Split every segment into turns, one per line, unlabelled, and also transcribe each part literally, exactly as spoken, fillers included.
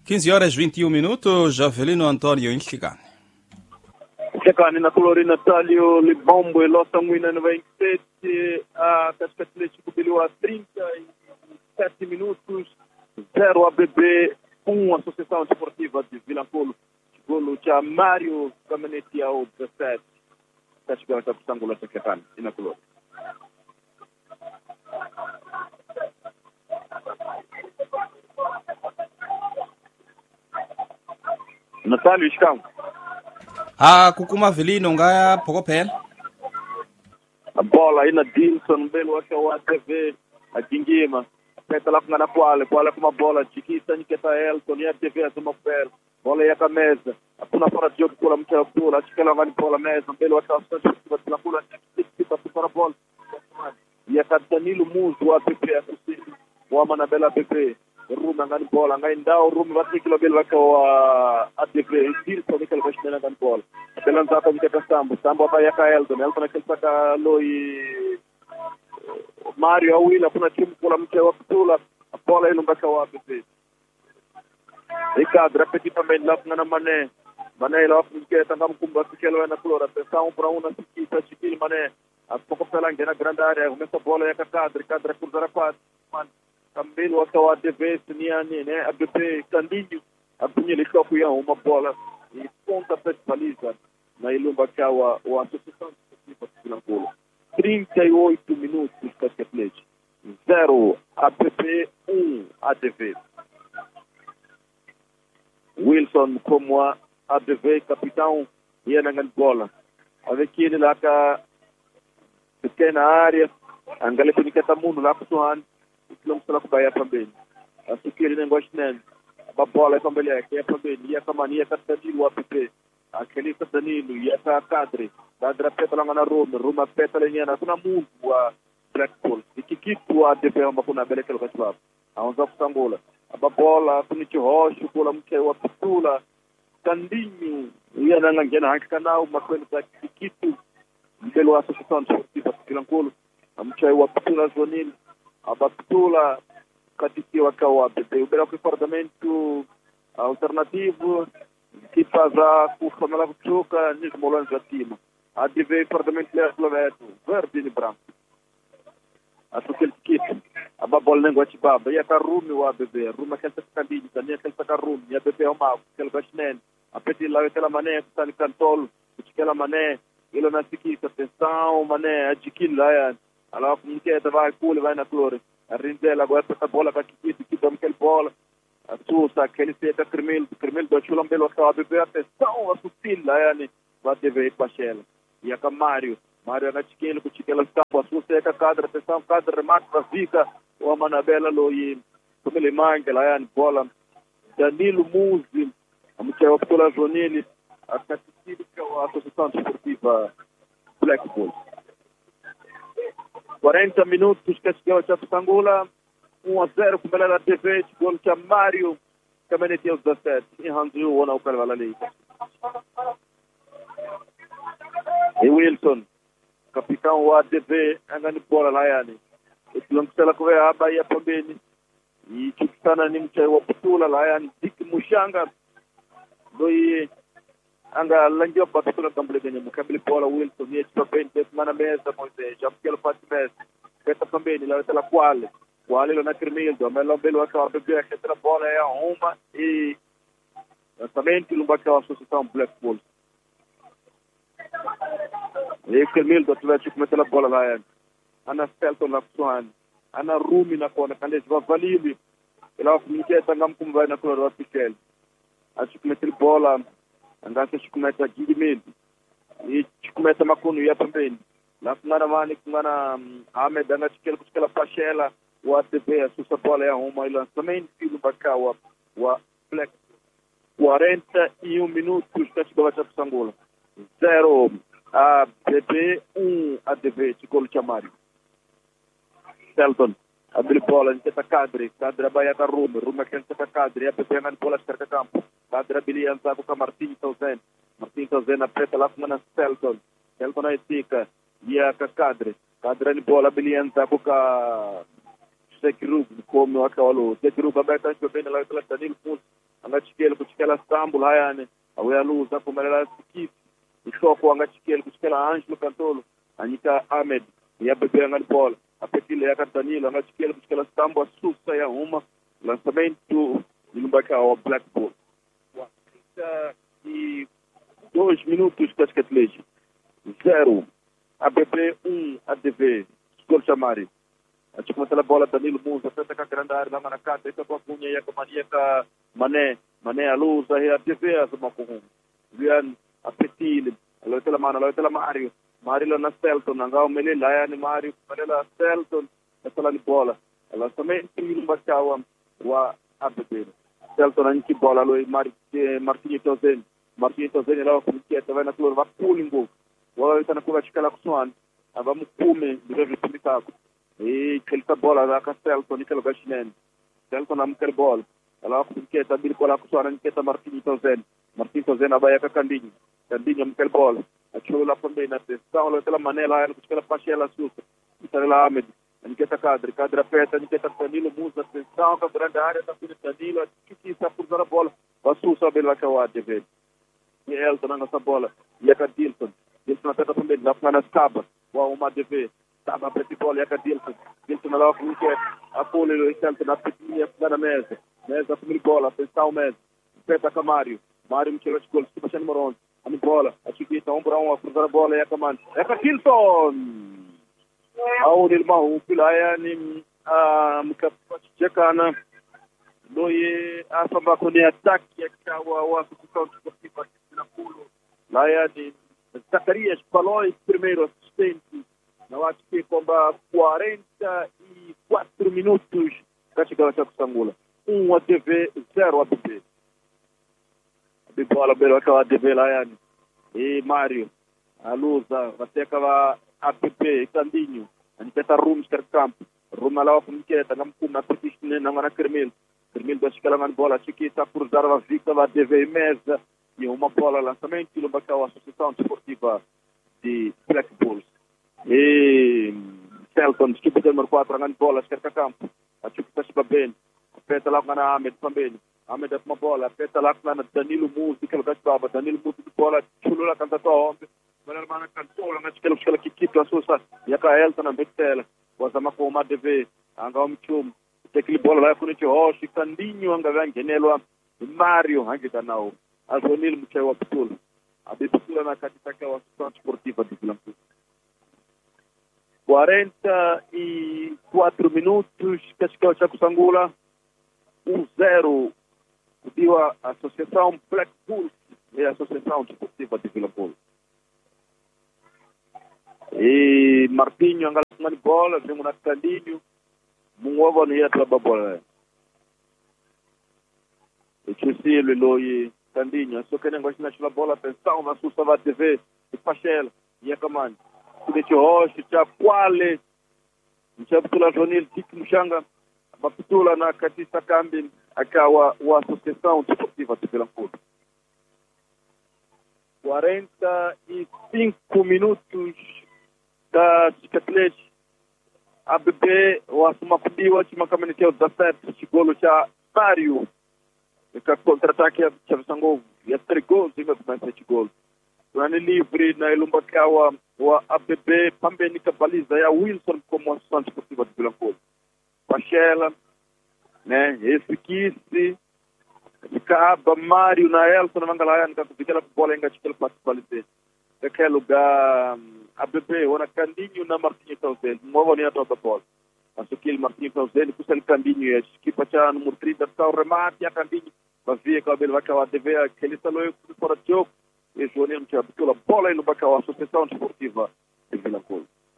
quinze horas e vinte e um minutos, Javelino Antônio Inchigani.
Chegando na Colori Natalio Libombo e Losa Muina noventa e sete, a Casca Atlético Bilhou a trinta e sete minutos, zero A B B, um Associação Desportiva de Vilanculo, golo de Mário Caminete ao dezessete, está chegando a Pistangula Secretano, e na Colori. Natalio Iscão.
Ah, Kukuma Vilino ngaya pokopel.
A bola aí na Dilson, belo acho o A T V, a Dingima. Peta lá com a Naquale, bola com uma bola, Chiquita, Niketa Elton, e a T V, a Zuma Pel. Bola aí a mesa. A puna fora de jogo, pula, muita pula, acho que ela vai bola mesa, belo acho o Santos, pula, pula, Chiquita, para a bola. E a Danilo Muso, o A P P, o Amanabela A P P. Ruma ngani bola ngai ndao ruma wati kilo belo waka A T V Dilson ni kalo bashina ngani bola belan zaka mkeka sambo sambo pa yaka Elton Elton akilsaka loi Mario awila kuna timu kula mche wa kutula bola ilo mbaka wa A P P Ricardo repeti também lá na Mané Mané lá porque tanga mkumba kelo na Flora pensão para uma Chiquita Chiquil Mané a pouco pela na grande área começa a bola yaka Cadre Cadre cruzar quatro man Também o A T V Siniani, né? A B P Candinho, a punha de copo ia uma bola e ponta para baliza na Ilumba Kawa, o Associação Desportiva de Vilanculo. trinta e oito minutos Casca Atlético. zero A P P, um A T V. Wilson como a A T V capitão ia na bola. Avec ele lá que pequena área, angale kunikata mundo lá com o Não se lá vai também. A suqueira nem gosta nem. A bola é também é que é também. E a camania que está no A P P. Aquele que está Danilo e essa Cadre. Da drapeta lá na Roma. Roma peta lá na kuna mundo a Blackpool. E que que tu a deve uma kuna bela que ele vai falar. A onze Angola. A bola com o roxo, bola muito a pistula. Candinho. E a na ngena há canal uma coisa que que tu pelo Associação Desportiva de Vilanculo. A muito a pistula zonil. A Batula katika wakawa A P P. Ubera comportamento alternativo que faz a kufamela kutoka ni molan za timu. A D V comportamento leveto, verde e branco. A tukel kit. A babol lengua chibaba. Ya karumi wa A P P. Ruma kelsa kandini, tania kelsa karumi. Ya A P P oma kel bashnen. A peti la kela mané tani kantol. Kela mané ilo nasiki sa pensão mané adquire lá ya. Alors, como que vai cool vai na Flora. A Rindela agora essa bola para que que que dá aquele bola. A Sousa aquele feita Cremel, Cremel do Chulam belo a beber atenção a sutil lá yani vai ter ver Pachela. E a Mario, Mario na chiquinho com chiquela está a Sousa é a cadra atenção cadra remate para fica o Amanabela loi como ele manga lá yani bola. Danilo Muzi, a mulher optou Jonili, a categoria a Associação Desportiva Blackpool. quarenta minutos que chegou a Pistangula, um a zero com a T V, gol de Mário Caminete aos dezessete, e Hanzu ou não para a Liga. E Wilson, capitão o A T V, andando bola lá yani. Esse longo sela que vai a Bahia também, e Chukstana ni mchai wa Putula lá yani, Dick Mushanga, doi anga lanjio pa tutula tambule kwenye mkabili pola Wilson ni chpa pente mana mesa moise jamkelo pati mesa peta pambeni la tela quale quale lo na Cremildo melo belo aka bebê que tra bola é uma e também lumba que a Associação Blackpool e Cremildo tu vai cometer a bola lá ana Felton na Suan ana Rumi na kona kande va valili ela fica tangam kum vai na cor hospital acho que meter bola Angasa chukumeta Gidimil. E chukumeta Makuno ia também. Na semana mani kumana Ahmed anga chikela kuchikela Pachela o A T V a sua bola é uma e lançamento filho bacana o Black quarenta e um minutos que chegou a Pistangula. zero A P P, um A T V chegou o Mário. Selton abri bola em teta Cadre, Cadre Bahia da Ruma, Ruma que teta Cadre, A P P ngan bola cerca campo. Cadre bilian sa com Martin Tausen, Martin Tausen na preta lá com Selton, Selton aí fica, ia com Cadre, Cadre ni bola bilian sa com Sekirub, como acabou, Sekirub aberta antes bem lá pela Danilo Pulse, angachikele kuchikela Istanbul hayani aweyaluza kumelela sikisi ishoko angachikele kuchikela Angelo Cantolo anyika Ahmed ya bebe angalibola apetile ya Danilo angachikele kuchikela Istanbul asusa ya uma lançamento ilumbaka wa Black Bull wa trinta e dois minutos Cascatelejo zero A B B um A D V Skol Chamari achikumata la bola Danilo Musa pesa ka grande área lá na casa essa kwa punha ya kamania ka Mané Mané aluza ya D V azuma kuhum Vian apetile aloitela mana aloitela Mario Mario na Celton ngao melela ya ni Mario melela Celton essa ni bola lançamento ilumbaka wa wa A B B Celton anki bola lo Martinho Tozen Martinho Tozen lá kumkieta vai na flor va pulingo wao tana kuwa chikala kuswan aba mukume ndivyo tumitako e kelta bola da Celton ni kelo gashinen Celton am kel bol ala kumkieta bil bola kuswan ni keta Martinho Tozen Martinho Tozen aba ya Kandinho Kandinho am kel bol acholo la pombe na testa wala tela manela ya kuchikala pashela susa itala Ahmed ni keta kadri kadra peta ni keta Danilo Musa testa ka grande área da Danilo kiki sa por a bola wasusa bela ka wa deve ni Elton na essa bola ya Dilson Dilson na teta pombe na plana Scaba wa uma deve Scaba preti bola ya Dilson Dilson na logo que apole o Celton na petinha na mesa mesa com bola testa o mesa peta com Mario Mario mchelo gol se passando moron a bola a chiquita um brown a cruzar a bola é comando é para Dilson ao irmão pilaya ni a mkapachekana loye afamba kwenye attack ya kawa wa kutoka kwa na pulo lá ni Zacarias Paloi primeiro assistente na watu que kwamba quarenta e quatro minutos katika cha kusangula um A D V zero A B B A bola belo kwa A D V lá yani e Mario aluza wateka wa A B B Kandinho anipeta rooms ter campo ruma lá kumketa ngamkuma petition na ngana Kermil Kermil bashikala man bola chiquita cruzar a victa va D V mesa e uma bola lançamento no Bacau Associação Desportiva de Black Bulls e Celton equipe número quatro ngana bola cerca campo a chiquita bem peta lá ngana Ahmed também Ahmed é uma bola peta lá ngana Danilo Musa que ele baba Danilo Musa de bola chulula canta to homem Manuel mana Cantolo na chikelo chikelo kikitu asusa yaka Elton na Betela wazama kwa uma D V anga mchum tekili bola la kunicho hoshi Kandinho anga vangenelwa Mario hangita nao azonil mchewa putul abipula na katika wa Associação Desportiva de Blanco quarenta e quatro minutos katika cha kusangula um zero diwa Associação Black Bulls e Associação Desportiva de Blanco e Martinho angalau bola vem na Kandinho mungovo ni ya bola e Chusile loye Kandinho só que negócio na chula bola pensão na sussa va T V e Pachel e Kamani kudecho hoshi cha kwale mchabutula Jonil tik mshanga maputula na katisa kambi akawa wa Associação Desportiva de Blanco quarenta e cinco minutos da Cascatelejo A B B wasuma kudiwa chima kamenekeo dezessete chigolo cha Mario ika contra-ataque cha Visango ya três gols inga kumasa chigolo tunani livre na ilumbakawa wa A B B pambeni kabaliza ya Wilson como Associação Desportiva de Blanco Pachela né esse kisi Scaba Mario na Elton na mangalaya nikakupikela bola inga chikelo participalte daquele lugar A B B wana Kandinho na Martinho Tozen mmoja ni atoka bola asukili Martinho Tozen kusali Kandinho ya kipa cha número trinta tá o remate ya Kandinho vazia kwa bele waka wa T V aquele salo fora de jogo e João mchabutula bola no Bacau Associação Desportiva de Blanco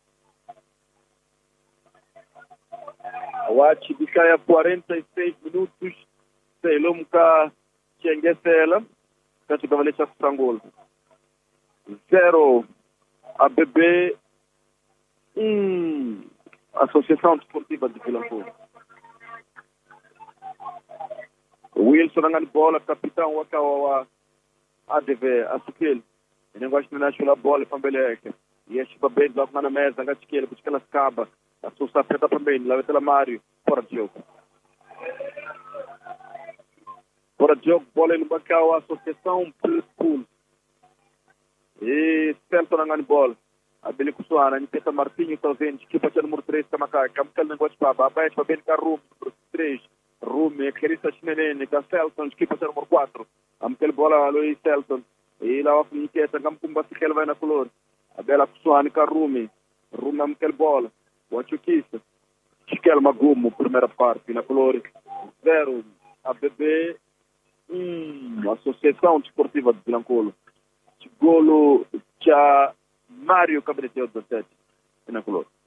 awachi bikaya quarenta e seis minutos selomka chengesela katika valesha kusangol zero A B B um Associação Desportiva de Blanco Wilson angani bola capitão wakawa wa A D V asukeli negócio na chula bola pambele yake yeshiba bem logo na mesa ngachikele kuchikala Scaba asusa peta pambeni la vetela Mario fora de jogo fora de jogo, bola ele bancou a Associação Pool. E Celso na ganha bola. A Beli Kusuana, a Nipeta Martinho, talvez, que vai ser número três, Camacá, Camcal Negócio Papa, a Baix, para bem cá, Rume, número três, Rume, Clarissa Chinelene, que a Celso, que vai ser número quatro. A Mikel Bola, a Luiz Celso. E lá, a Finiqueta, Camcumba, se vai na color. A Bela Kusuana, que a Rume, Rume, a Mikel Bola, o Anchuquista. Chiquel Magumo, primeira parte, na color. Zero, a B B, hum, Associação Desportiva de Blancolo. Golo, Mário Cabretel dezessete, na color.